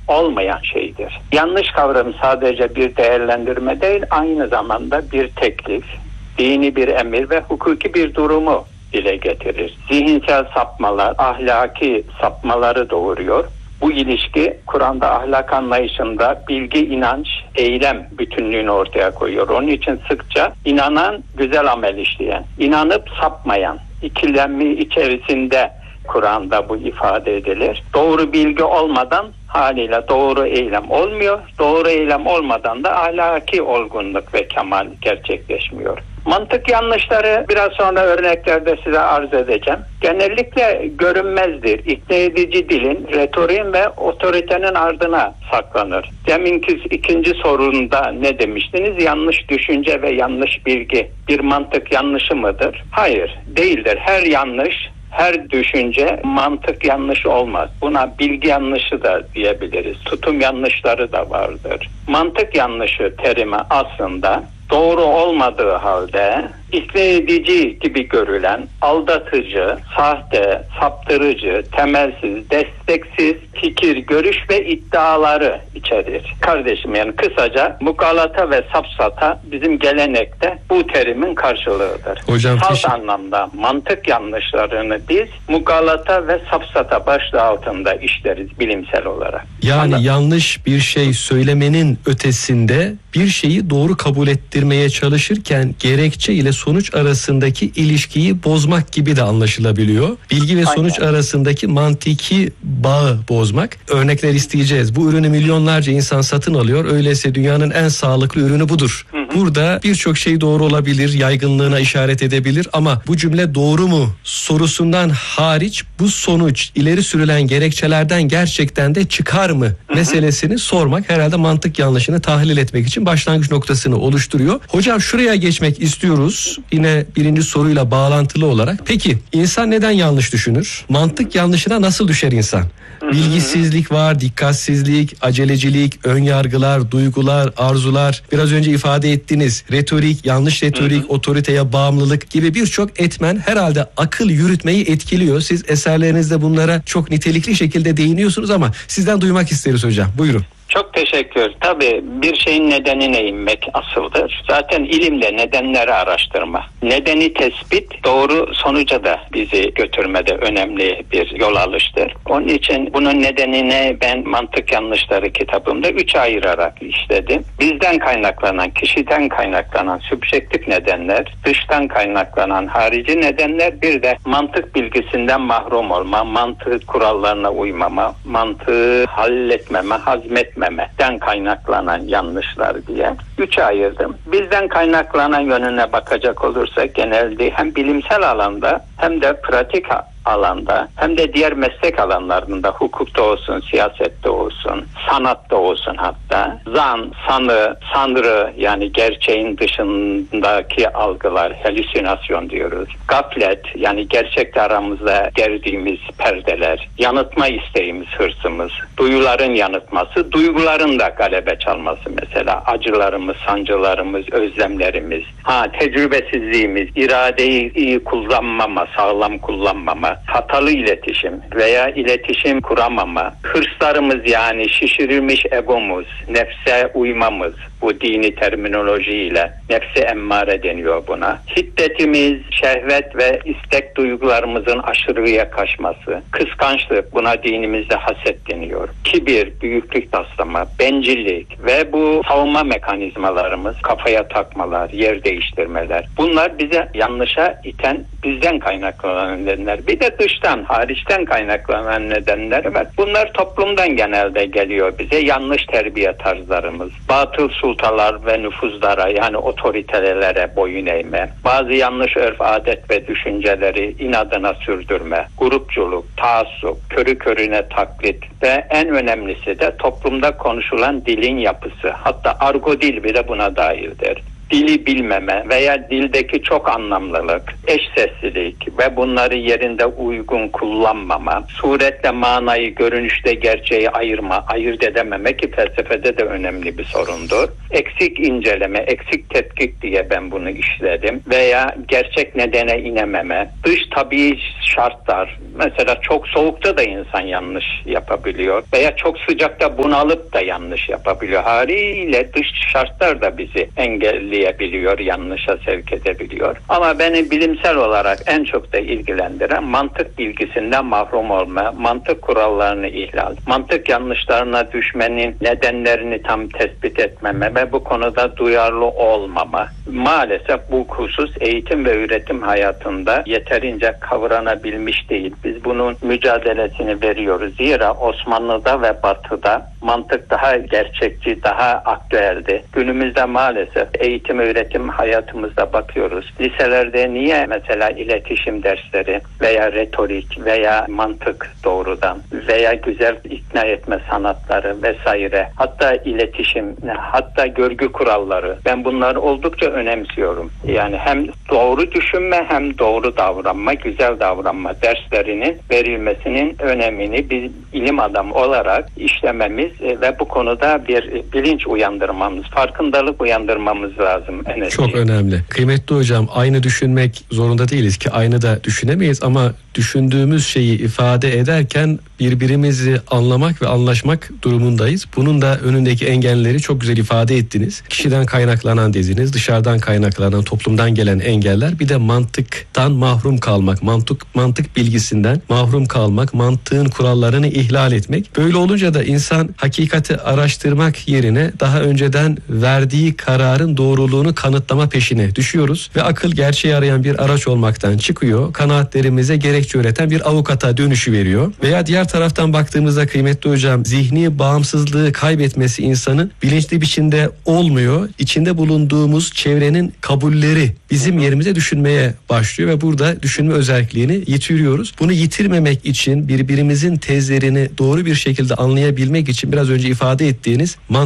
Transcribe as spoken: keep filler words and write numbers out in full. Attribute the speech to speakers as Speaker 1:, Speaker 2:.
Speaker 1: olmayan şeydir. Yanlış kavramı sadece bir değerlendirme değil, aynı zamanda bir teklif, dini bir emir ve hukuki bir durumu dile getirir. Zihinsel sapmalar, ahlaki sapmaları doğuruyor. Bu ilişki Kur'an'da ahlak anlayışında bilgi, inanç, eylem bütünlüğünü ortaya koyuyor. Onun için sıkça inanan, güzel amel işleyen, inanıp sapmayan ikilemi içerisinde Kur'an'da bu ifade edilir. Doğru bilgi olmadan haliyle doğru eylem olmuyor. Doğru eylem olmadan da ahlaki olgunluk ve kemal gerçekleşmiyor. Mantık yanlışları biraz sonra örneklerde size arz edeceğim. Genellikle görünmezdir. İkna edici dilin, retoriğin ve otoritenin ardına saklanır. Deminki ikinci sorunda ne demiştiniz? Yanlış düşünce ve yanlış bilgi bir mantık yanlışı mıdır? Hayır, değildir. Her yanlış, her düşünce mantık yanlış olmaz. Buna bilgi yanlışı da diyebiliriz. Tutum yanlışları da vardır. Mantık yanlışı terimi aslında doğru olmadığı halde ikna edici gibi görülen, aldatıcı, sahte, saptırıcı, temelsiz, desteksiz fikir, görüş ve iddiaları içerir. Kardeşim, yani kısaca mugalata ve safsata bizim gelenekte bu terimin karşılığıdır.
Speaker 2: Hocam,
Speaker 1: Salt
Speaker 2: teşekkür...
Speaker 1: anlamda mantık yanlışlarını biz mugalata ve safsata başlığı altında işleriz bilimsel olarak.
Speaker 2: Yani
Speaker 1: Anladım.
Speaker 2: Yanlış bir şey söylemenin ötesinde bir şeyi doğru kabul ettirmeye çalışırken gerekçe ile sonuç arasındaki ilişkiyi bozmak gibi de anlaşılabiliyor. Bilgi ve sonuç
Speaker 1: Aynen.
Speaker 2: arasındaki mantiki bağı bozmak. Örnekler isteyeceğiz. Bu ürünü milyonlarca insan satın alıyor. Öyleyse dünyanın en sağlıklı ürünü budur. Hı hı. Burada birçok şey doğru olabilir, yaygınlığına işaret edebilir ama bu cümle doğru mu sorusundan hariç bu sonuç ileri sürülen gerekçelerden gerçekten de çıkar mı hı hı. meselesini sormak herhalde mantık yanlışını tahlil etmek için başlangıç noktasını oluşturuyor. Hocam, şuraya geçmek istiyoruz. Yine birinci soruyla bağlantılı olarak. Peki insan neden yanlış düşünür? Mantık yanlışına nasıl düşer insan? Bilgisizlik var, dikkatsizlik, acelecilik, önyargılar, duygular, arzular. Biraz önce ifade ettiniz. Retorik, yanlış retorik, otoriteye bağımlılık gibi birçok etmen herhalde akıl yürütmeyi etkiliyor. Siz eserlerinizde bunlara çok nitelikli şekilde değiniyorsunuz ama sizden duymak isteriz hocam. Buyurun.
Speaker 1: Çok teşekkür. Tabii bir şeyin nedenine inmek asıldır. Zaten ilimle nedenleri araştırma. Nedeni tespit doğru sonuca da bizi götürmede önemli bir yol alıştır. Onun için bunun nedenine ben Mantık Yanlışları kitabımda üç ayırarak işledim. Bizden kaynaklanan, kişiden kaynaklanan sübjektif nedenler, dıştan kaynaklanan harici nedenler, bir de mantık bilgisinden mahrum olma, mantık kurallarına uymama, mantığı halletmeme, hazmetmeme den kaynaklanan yanlışlar diye üçe ayırdım. Bizden kaynaklanan yönüne bakacak olursak genelde hem bilimsel alanda hem de pratik alanda hem de diğer meslek alanlarında, hukukta olsun, siyasette olsun, sanatta olsun, hatta zan, sanı, sanrı, yani gerçeğin dışındaki algılar, halüsinasyon diyoruz. Gaflet, yani gerçekle aramızda gerdiğimiz perdeler, yanıtma isteğimiz, hırsımız, duyuların yanıtması, duyguların da galebe çalması, mesela acılarımız, sancılarımız, özlemlerimiz, ha tecrübesizliğimiz, iradeyi iyi kullanmama, sağlam kullanmama, hatalı iletişim veya iletişim kuramama, hırslarımız, yani şişirilmiş egomuz, nefse uymamız, bu dini terminolojiyle nefse emmare deniyor buna. Hiddetimiz, şehvet ve istek duygularımızın aşırıya kaçması, kıskançlık, buna dinimizde haset deniyor. Kibir, büyüklük taslama, bencillik ve bu savunma mekanizmalarımız, kafaya takmalar, yer değiştirmeler. Bunlar bize yanlışa iten, bizden kaynaklanan nedenler. Bir de dıştan, hariçten kaynaklanan nedenler var. Bunlar toplumdan genelde geliyor bize. Yanlış terbiye tarzlarımız, batıl sultalar ve nüfuzlara, yani otoritelere boyun eğme, bazı yanlış örf, adet ve düşünceleri inadına sürdürme, grupçuluk, taassup, körü körüne taklit ve en önemlisi de toplumda konuşulan dilin yapısı. Hatta argo dil bile buna dahildir. dili bilmeme veya dildeki çok anlamlılık, eş seslilik ve bunları yerinde uygun kullanmama, suretle manayı, görünüşte gerçeği ayırma, ayırt edememe ki felsefede de önemli bir sorundur. Eksik inceleme, eksik tetkik diye ben bunu işledim veya gerçek nedene inememe, dış tabii şartlar, mesela çok soğukta da insan yanlış yapabiliyor veya çok sıcakta bunalıp da yanlış yapabiliyor. Haliyle dış şartlar da bizi engelleyebiliyor, yanlışa sevk edebiliyor. Ama beni bilimsel olarak en çok da ilgilendiren mantık bilgisinden mahrum olma, mantık kurallarını ihlal, mantık yanlışlarına düşmenin nedenlerini tam tespit etmeme ve bu konuda duyarlı olmama. Maalesef bu husus eğitim ve üretim hayatında yeterince kavranabilmiş değil. Biz bunun mücadelesini veriyoruz. Zira Osmanlı'da ve Batı'da mantık daha gerçekçi, daha aktüeldi. Günümüzde maalesef eğitim ve üretim hayatımızda bakıyoruz. Liselerde niye mesela iletişim dersleri veya retorik veya mantık doğrudan veya güzel ikna etme sanatları vesaire, hatta iletişim, hatta görgü kuralları, ben bunları oldukça önemsiyorum. Yani hem doğru düşünme hem doğru davranma, güzel davranma derslerinin verilmesinin önemini biz ilim adamı olarak işlememiz ve bu konuda bir bilinç uyandırmamız, farkındalık uyandırmamız lazım. Enes
Speaker 2: Çok önemli. Kıymetli hocam, aynı düşünmek zorunda değiliz ki aynı da düşünemeyiz ama düşündüğümüz şeyi ifade ederken birbirimizi anlamak ve anlaşmak durumundayız. Bunun da önündeki engelleri çok güzel ifade ettiniz. Kişiden kaynaklanan dediniz, dışarıdan kaynaklanan, toplumdan gelen engeller, bir de mantıktan mahrum kalmak, mantık mantık bilgisinden mahrum kalmak, mantığın kurallarını ihlal etmek. Böyle olunca da insan hakikati araştırmak yerine daha önceden verdiği kararın doğruluğunu kanıtlama peşine düşüyoruz ve akıl gerçeği arayan bir araç olmaktan çıkıyor. Kanaatlerimize gerekçe üreten bir avukata dönüşü veriyor. Veya diğer taraftan baktığımızda kıymetli hocam, zihni bağımsızlığı kaybetmesi insanın bilinçli biçimde olmuyor. İçinde bulunduğumuz çevrenin kabulleri bizim yerimize düşünmeye başlıyor ve burada düşünme özelliğini yitiriyoruz. Bunu yitirmemek için birbirimizin tezlerini doğru bir şekilde anlayabilmek için biraz önce ifade ettiğiniz mantık